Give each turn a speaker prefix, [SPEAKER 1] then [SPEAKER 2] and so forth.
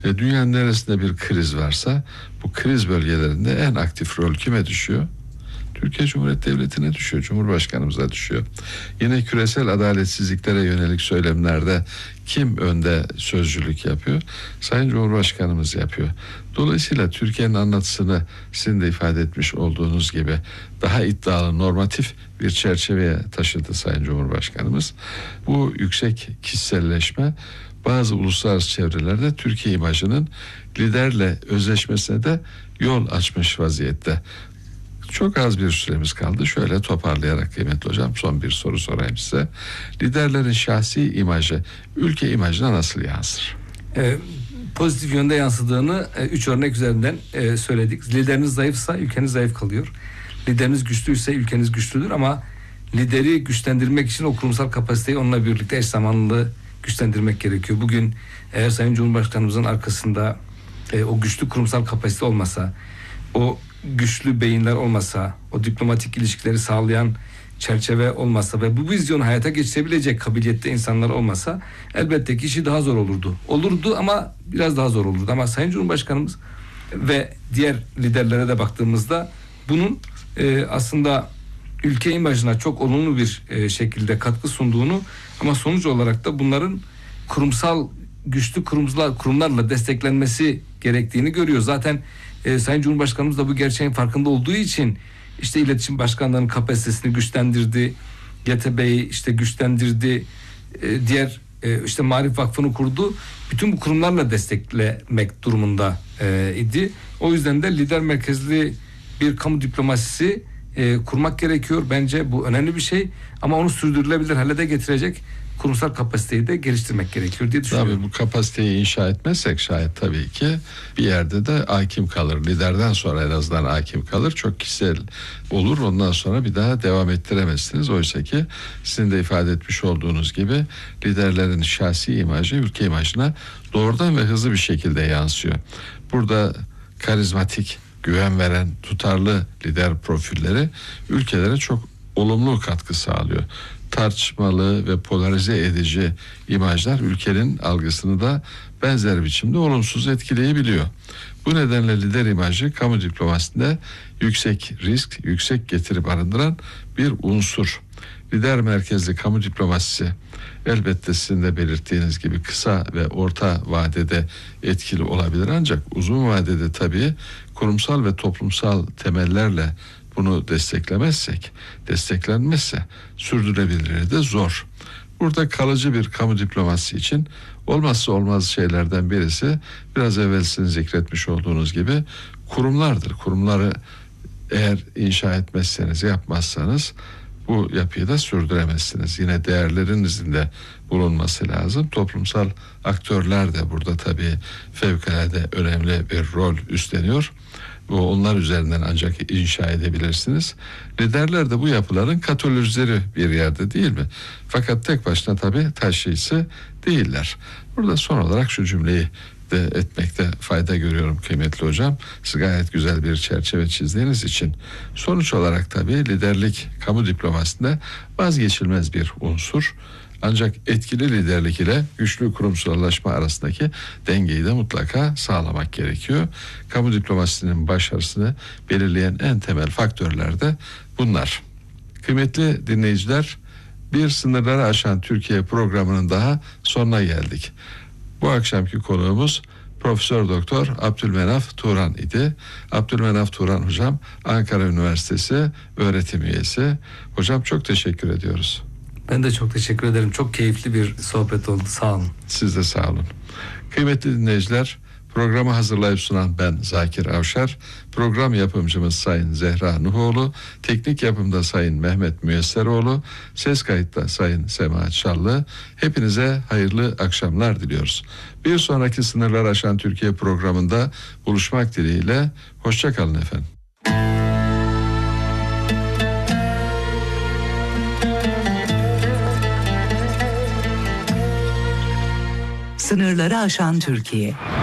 [SPEAKER 1] Dünyanın neresinde bir kriz varsa bu kriz bölgelerinde en aktif rol kime düşüyor? Türkiye Cumhuriyeti Devleti'ne düşüyor, Cumhurbaşkanımıza düşüyor. Yine küresel adaletsizliklere yönelik söylemlerde kim önde sözcülük yapıyor? Sayın Cumhurbaşkanımız yapıyor. Dolayısıyla Türkiye'nin anlatısını sizin de ifade etmiş olduğunuz gibi daha iddialı, normatif bir çerçeveye taşıdı Sayın Cumhurbaşkanımız. Bu yüksek kişiselleşme bazı uluslararası çevrelerde Türkiye imajının liderle özleşmesine de yol açmış vaziyette. Çok az bir süremiz kaldı. Şöyle toparlayarak kıymetli hocam son bir soru sorayım size. Liderlerin şahsi imajı ülke imajına nasıl yansır?
[SPEAKER 2] Pozitif yönde yansıdığını 3 örnek üzerinden söyledik. Lideriniz zayıfsa ülkeniz zayıf kalıyor. Lideriniz güçlüyse ülkeniz güçlüdür ama lideri güçlendirmek için o kurumsal kapasiteyi onunla birlikte eş zamanlı güçlendirmek gerekiyor. Bugün eğer Sayın Cumhurbaşkanımızın arkasında o güçlü kurumsal kapasite olmasa, o güçlü beyinler olmasa, o diplomatik ilişkileri sağlayan çerçeve olmasa ve bu vizyonu hayata geçirebilecek kabiliyette insanlar olmasa elbette ki işi daha zor olurdu. Olurdu ama biraz daha zor olurdu. Ama Sayın Cumhurbaşkanımız ve diğer liderlere de baktığımızda bunun aslında ülke imajına çok olumlu bir şekilde katkı sunduğunu ama sonuç olarak da bunların kurumsal güçlü kurumlarla desteklenmesi gerektiğini görüyor. Zaten Sayın Cumhurbaşkanımız da bu gerçeğin farkında olduğu için işte iletişim başkanlarının kapasitesini güçlendirdi, GTB'yi işte güçlendirdi, diğer işte Maarif Vakfı'nı kurdu. Bütün bu kurumlarla desteklemek durumunda idi. O yüzden de lider merkezli bir kamu diplomasisi kurmak gerekiyor. Bence bu önemli bir şey ama onu sürdürülebilir hale de getirecek kurumsal kapasiteyi de geliştirmek gerekiyor diye düşünüyorum.
[SPEAKER 1] Tabii bu kapasiteyi inşa etmezsek şayet tabii ki bir yerde de hakim kalır. Liderden sonra en azından hakim kalır. Çok kişisel olur. Ondan sonra bir daha devam ettiremezsiniz. Oysa ki sizin de ifade etmiş olduğunuz gibi liderlerin şahsi imajı ülke imajına doğrudan ve hızlı bir şekilde yansıyor. Burada karizmatik, güven veren, tutarlı lider profilleri ülkelere çok olumlu katkı sağlıyor. Tartışmalı ve polarize edici imajlar ülkenin algısını da benzer biçimde olumsuz etkileyebiliyor. Bu nedenle lider imajı kamu diplomasisinde yüksek risk, yüksek getiri barındıran bir unsur. Lider merkezli kamu diplomasisi elbette sizin de belirttiğiniz gibi kısa ve orta vadede etkili olabilir ancak uzun vadede tabii kurumsal ve toplumsal temellerle bunu desteklenmezse sürdürülebilirliği de zor. Burada kalıcı bir kamu diplomasisi için olmazsa olmaz şeylerden birisi biraz evvel sizin zikretmiş olduğunuz gibi kurumlardır. Kurumları eğer inşa etmezseniz, yapmazsanız bu yapıyı da sürdüremezsiniz. Yine değerlerinizin de bulunması lazım. Toplumsal aktörler de burada tabii fevkalade önemli bir rol üstleniyor. Onlar üzerinden ancak inşa edebilirsiniz. Liderler de bu yapıların katalizörü bir yerde değil mi? Fakat tek başına tabii taşıyıcısı değiller. Burada son olarak şu cümleyi de etmekte fayda görüyorum kıymetli hocam. Siz gayet güzel bir çerçeve çizdiğiniz için. Sonuç olarak tabii liderlik kamu diplomasisinde vazgeçilmez bir unsur. Ancak etkili liderlik ile güçlü kurumsallaşma arasındaki dengeyi de mutlaka sağlamak gerekiyor. Kamu diplomasisinin başarısını belirleyen en temel faktörler de bunlar. Kıymetli dinleyiciler, bir sınırları aşan Türkiye programının daha sonuna geldik. Bu akşamki konuğumuz Profesör Doktor Abdülmenaf Turan idi. Abdülmenaf Turan hocam Ankara Üniversitesi öğretim üyesi. Hocam çok teşekkür ediyoruz.
[SPEAKER 2] Ben de çok teşekkür ederim. Çok keyifli bir sohbet oldu. Sağ olun.
[SPEAKER 1] Siz de sağ olun. Kıymetli dinleyiciler, programı hazırlayıp sunan ben Zakir Avşar, program yapımcımız Sayın Zehra Nuhoğlu, teknik yapımda Sayın Mehmet Müyesseroğlu, ses kayıtta Sayın Semahat Şallı. Hepinize hayırlı akşamlar diliyoruz. Bir sonraki Sınırlar Aşan Türkiye programında buluşmak dileğiyle. Hoşça kalın efendim.
[SPEAKER 3] Sınırları aşan Türkiye.